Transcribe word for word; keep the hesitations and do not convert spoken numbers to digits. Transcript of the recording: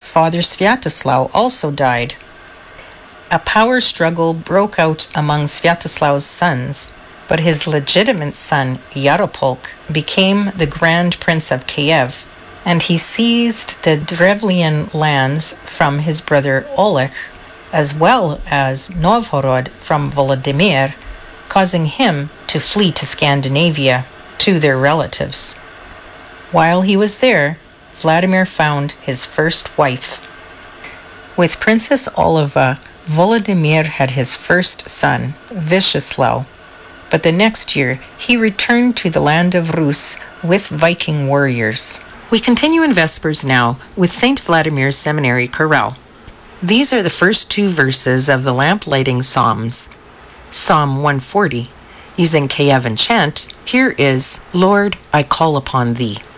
Father Sviatoslav also died. A power struggle broke out among Sviatoslav's sons, but his legitimate son, Yaropolk, became the Grand Prince of Kiev, and he seized the Drevlian lands from his brother Oleg, as well as Novgorod from Volodymyr, causing him to flee to Scandinavia to their relatives. While he was there, Vladimir found his first wife. With Princess Oliva, Volodymyr had his first son, Vyacheslav, but the next year he returned to the land of Rus with Viking warriors. We continue in Vespers now with Saint Vladimir's Seminary Chorale. These are the first two verses of the lamp-lighting Psalms. Psalm one forty. Using Kievan chant, here is, Lord, I call upon thee.